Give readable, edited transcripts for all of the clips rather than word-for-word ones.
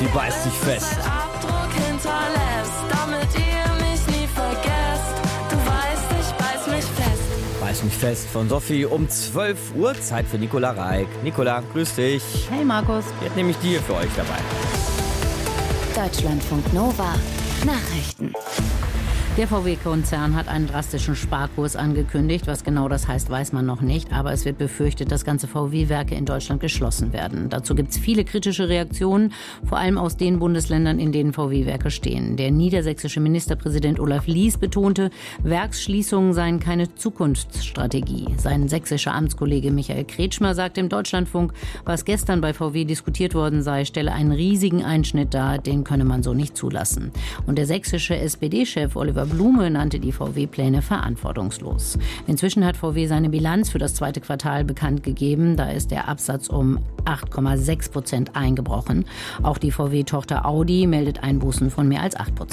Die beißt sich fest. Abdruck hinterlässt, damit ihr mich nie vergesst. Du weißt, ich beiß mich fest. Beiß mich fest von Sophie um 12 Uhr. Zeit für Nicola Reik. Nicola, grüß dich. Hey Markus. Jetzt nehme ich die hier für euch dabei. Deutschlandfunk Nova. Nachrichten. Der VW-Konzern hat einen drastischen Sparkurs angekündigt. Was genau das heißt, weiß man noch nicht. Aber es wird befürchtet, dass ganze VW-Werke in Deutschland geschlossen werden. Dazu gibt es viele kritische Reaktionen, vor allem aus den Bundesländern, in denen VW-Werke stehen. Der niedersächsische Ministerpräsident Olaf Lies betonte, Werksschließungen seien keine Zukunftsstrategie. Sein sächsischer Amtskollege Michael Kretschmer sagte im Deutschlandfunk, was gestern bei VW diskutiert worden sei, stelle einen riesigen Einschnitt dar, den könne man so nicht zulassen. Und der sächsische SPD-Chef Oliver Blume nannte die VW-Pläne verantwortungslos. Inzwischen hat VW seine Bilanz für das zweite Quartal bekannt gegeben. Da ist der Absatz um 8,6% eingebrochen. Auch die VW-Tochter Audi meldet Einbußen von mehr als 8%.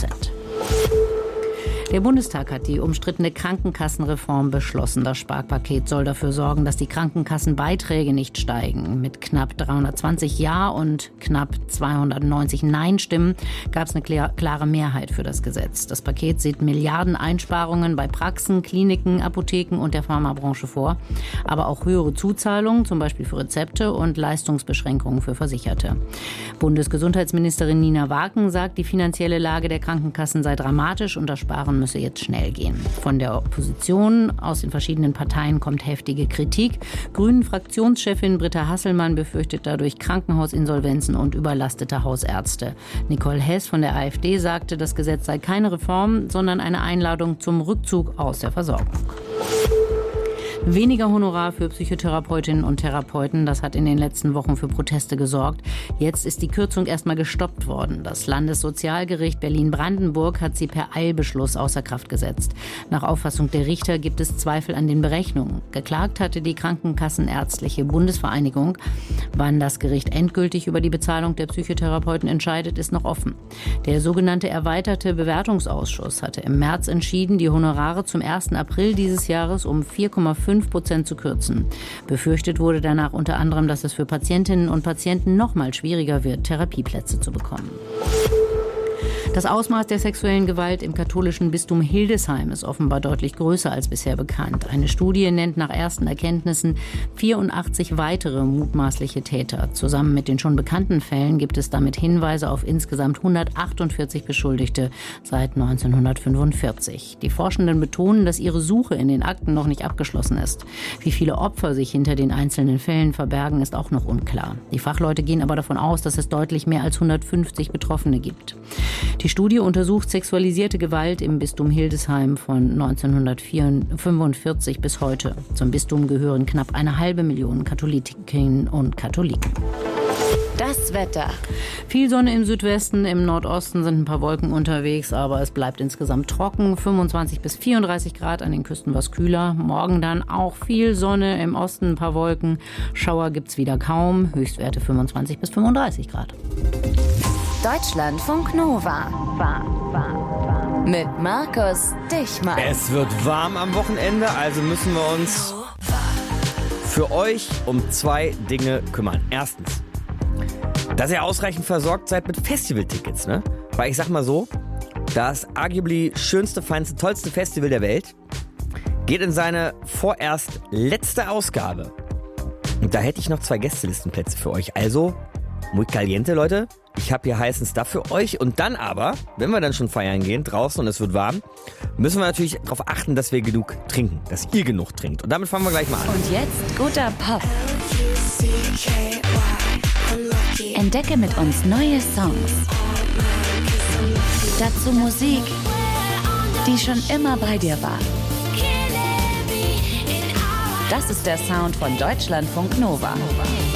Der Bundestag hat die umstrittene Krankenkassenreform beschlossen. Das Sparpaket soll dafür sorgen, dass die Krankenkassenbeiträge nicht steigen. Mit knapp 320 Ja- und knapp 290 Nein-Stimmen gab es eine klare Mehrheit für das Gesetz. Das Paket sieht Milliardeneinsparungen bei Praxen, Kliniken, Apotheken und der Pharmabranche vor. Aber auch höhere Zuzahlungen, zum Beispiel für Rezepte und Leistungsbeschränkungen für Versicherte. Bundesgesundheitsministerin Nina Waken sagt, die finanzielle Lage der Krankenkassen sei dramatisch und das Sparen müsse jetzt schnell gehen. Von der Opposition aus den verschiedenen Parteien kommt heftige Kritik. Grünen-Fraktionschefin Britta Hasselmann befürchtet dadurch Krankenhausinsolvenzen und überlastete Hausärzte. Nicole Hess von der AfD sagte, das Gesetz sei keine Reform, sondern eine Einladung zum Rückzug aus der Versorgung. Weniger Honorar für Psychotherapeutinnen und Therapeuten, das hat in den letzten Wochen für Proteste gesorgt. Jetzt ist die Kürzung erstmal gestoppt worden. Das Landessozialgericht Berlin-Brandenburg hat sie per Eilbeschluss außer Kraft gesetzt. Nach Auffassung der Richter gibt es Zweifel an den Berechnungen. Geklagt hatte die Krankenkassenärztliche Bundesvereinigung. Wann das Gericht endgültig über die Bezahlung der Psychotherapeuten entscheidet, ist noch offen. Der sogenannte erweiterte Bewertungsausschuss hatte im März entschieden, die Honorare zum 1. April dieses Jahres um 4,5% zu kürzen. Befürchtet wurde danach unter anderem, dass es für Patientinnen und Patienten noch mal schwieriger wird, Therapieplätze zu bekommen. Das Ausmaß der sexuellen Gewalt im katholischen Bistum Hildesheim ist offenbar deutlich größer als bisher bekannt. Eine Studie nennt nach ersten Erkenntnissen 84 weitere mutmaßliche Täter. Zusammen mit den schon bekannten Fällen gibt es damit Hinweise auf insgesamt 148 Beschuldigte seit 1945. Die Forschenden betonen, dass ihre Suche in den Akten noch nicht abgeschlossen ist. Wie viele Opfer sich hinter den einzelnen Fällen verbergen, ist auch noch unklar. Die Fachleute gehen aber davon aus, dass es deutlich mehr als 150 Betroffene gibt. Die Studie untersucht sexualisierte Gewalt im Bistum Hildesheim von 1945 bis heute. Zum Bistum gehören knapp 500.000 Katholikinnen und Katholiken. Das Wetter. Viel Sonne im Südwesten, im Nordosten sind ein paar Wolken unterwegs, aber es bleibt insgesamt trocken. 25 bis 34 Grad, an den Küsten was kühler. Morgen dann auch viel Sonne, im Osten ein paar Wolken. Schauer gibt's wieder kaum, Höchstwerte 25 bis 35 Grad. Deutschlandfunk Nova. Mit Markus Dichmann. Es wird warm am Wochenende, also müssen wir uns für euch um 2 Dinge kümmern. Erstens, dass ihr ausreichend versorgt seid mit Festivaltickets, ne? Weil ich sag mal so, das arguably schönste, feinste, tollste Festival der Welt geht in seine vorerst letzte Ausgabe. Und da hätte ich noch 2 Gästelistenplätze für euch. Also, muy caliente, Leute. Ich habe hier heißen Stuff für euch. Und dann aber, wenn wir dann schon feiern gehen, draußen und es wird warm, müssen wir natürlich darauf achten, dass wir genug trinken. Dass ihr genug trinkt. Und damit fangen wir gleich mal an. Und jetzt guter Pop. Entdecke mit uns neue Songs. Dazu Musik, die schon immer bei dir war. Das ist der Sound von Deutschlandfunk Nova.